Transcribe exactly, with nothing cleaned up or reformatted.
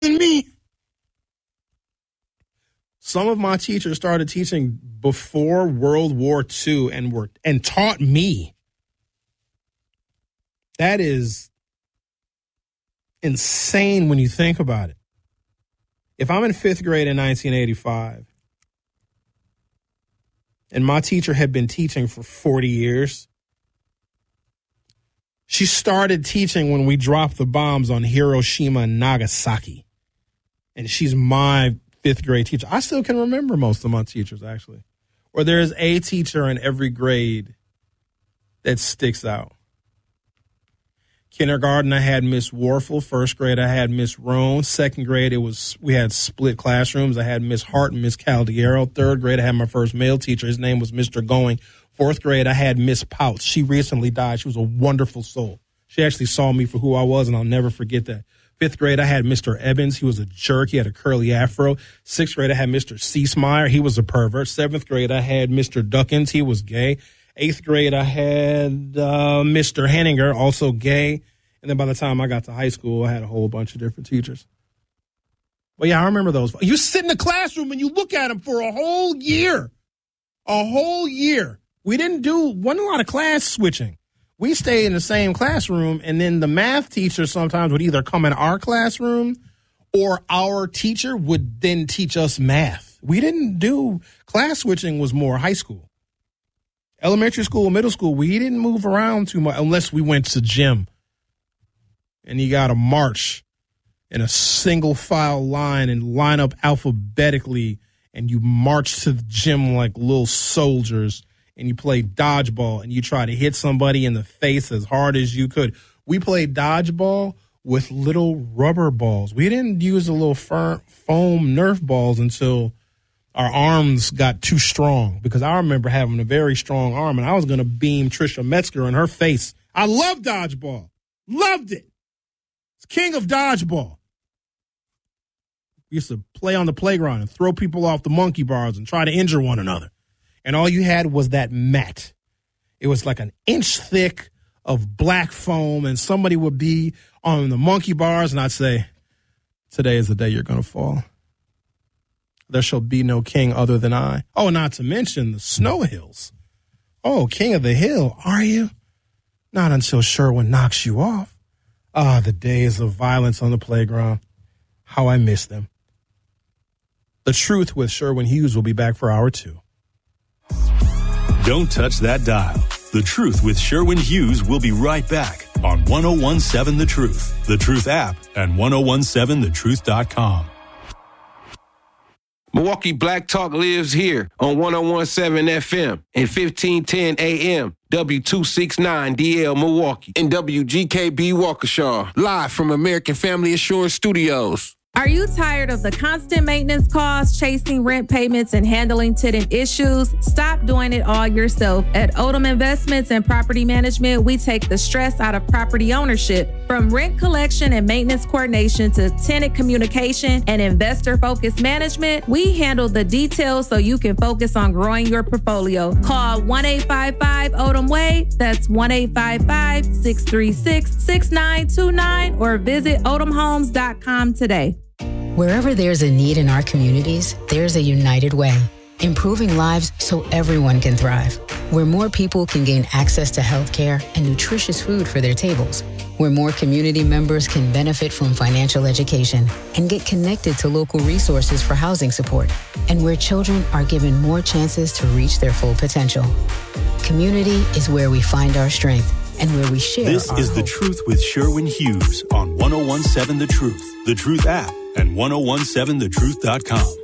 than me. Some of my teachers started teaching before World War Two and were and taught me. That is insane when you think about it. If I'm in fifth grade in nineteen eighty-five and my teacher had been teaching for forty years, she started teaching when we dropped the bombs on Hiroshima and Nagasaki. And she's my fifth grade teacher. I still can remember most of my teachers, actually. Or there's a teacher in every grade that sticks out. Kindergarten, I had Miss Warfel. First grade, I had Miss Roan. Second grade, it was we had split classrooms. I had Miss Hart and Miss Caldiero. Third grade, I had my first male teacher. His name was Mister Going. Fourth grade, I had Miss Pouts. She recently died. She was a wonderful soul. She actually saw me for who I was, and I'll never forget that. Fifth grade, I had Mister Evans. He was a jerk. He had a curly afro. Sixth grade, I had Mister Ceasemeyer. He was a pervert. Seventh grade, I had Mister Duckins. He was gay. Eighth grade, I had uh, Mister Henninger, also gay. And then by the time I got to high school, I had a whole bunch of different teachers. But yeah, I remember those. You sit in the classroom and you look at them for a whole year. A whole year. We didn't do, wasn't a lot of class switching. We stayed in the same classroom, and then the math teacher sometimes would either come in our classroom or our teacher would then teach us math. We didn't do, class switching was more high school. Elementary school, middle school, we didn't move around too much unless we went to gym. And you got to march in a single file line and line up alphabetically, and you march to the gym like little soldiers. And you play dodgeball, and you try to hit somebody in the face as hard as you could. We played dodgeball with little rubber balls. We didn't use the little fir- foam Nerf balls until our arms got too strong, because I remember having a very strong arm, and I was going to beam Trisha Metzger in her face. I loved dodgeball. Loved it. It's king of dodgeball. We used to play on the playground and throw people off the monkey bars and try to injure one another. And all you had was that mat. It was like an inch thick of black foam, and somebody would be on the monkey bars, and I'd say, today is the day you're going to fall. There shall be no king other than I. Oh, not to mention the snow hills. Oh, king of the hill, are you? Not until Sherwin knocks you off. Ah, the days of violence on the playground. How I miss them. The Truth with Sherwin Hughes will be back for hour two. Don't touch that dial. The Truth with Sherwin Hughes will be right back on one oh one seven The Truth, The Truth app, and ten seventeen the truth dot com. Milwaukee Black Talk lives here on ten seventeen F M and fifteen ten A M, W two sixty-nine D L Milwaukee, and W G K B Waukesha, live from American Family Assurance Studios. Are you tired of the constant maintenance costs, chasing rent payments, and handling tenant issues? Stop doing it all yourself. At Odom Investments and Property Management, we take the stress out of property ownership. From rent collection and maintenance coordination to tenant communication and investor-focused management, we handle the details so you can focus on growing your portfolio. Call one eight five five Odom Way. That's one eight five five, six three six, six nine two nine, or visit odom homes dot com today. Wherever there's a need in our communities, there's a United Way, improving lives so everyone can thrive. Where more people can gain access to healthcare and nutritious food for their tables. Where more community members can benefit from financial education and get connected to local resources for housing support. And where children are given more chances to reach their full potential. Community is where we find our strength and where we share This our is hope. The Truth with Sherwin Hughes on ten seventeen The Truth, The Truth app, and ten seventeen the truth dot com.